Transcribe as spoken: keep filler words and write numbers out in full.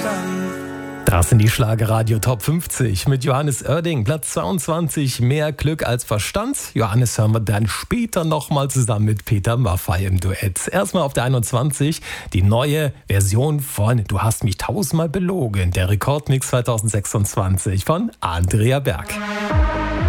Das sind die Schlagerradio Top fünfzig mit Johannes Oerding, Platz zweiundzwanzig, mehr Glück als Verstand. Johannes hören wir dann später nochmal zusammen mit Peter Maffay im Duett. Erstmal auf der einundzwanzig, die neue Version von Du hast mich tausendmal belogen, der Rekordmix zweitausendsechsundzwanzig von Andrea Berg.